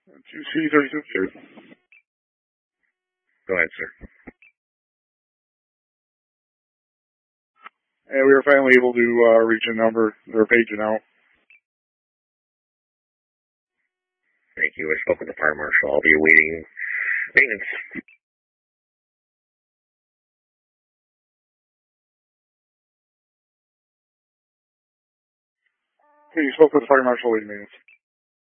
2C36. Go ahead, sir. And we were finally able to reach a number. They're paging out. Thank you. I spoke with the fire marshal. I'll be awaiting maintenance. Okay, you spoke with the fire marshal, waiting maintenance.